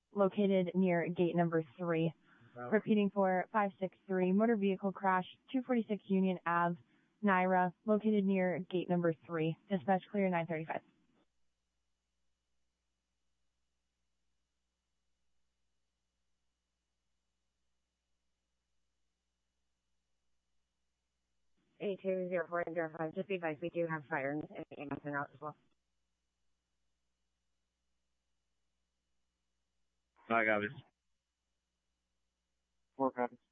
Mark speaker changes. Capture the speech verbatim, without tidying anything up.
Speaker 1: located near gate number three. Repeating for five six three, motor vehicle crash, two forty-six Union Ave, Naira, located near gate number three. Dispatch clear nine thirty-five.
Speaker 2: eight two zero four zero five, just be advised, we do have fire and ambulance en route as well.
Speaker 3: I got it. Four copies.